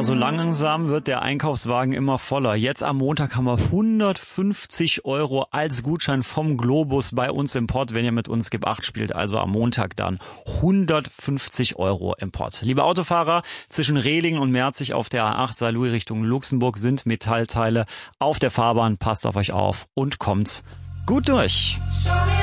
Ja, so langsam wird der Einkaufswagen immer voller. Jetzt am Montag haben wir 150 € als Gutschein vom Globus bei uns im Pott, wenn ihr mit uns Gib 8 spielt. Also am Montag dann 150 € im Pott. Liebe Autofahrer, zwischen Rehlingen und Merzig auf der A8 Saarlouis Richtung Luxemburg sind Metallteile auf der Fahrbahn. Passt auf euch auf und kommt gut durch.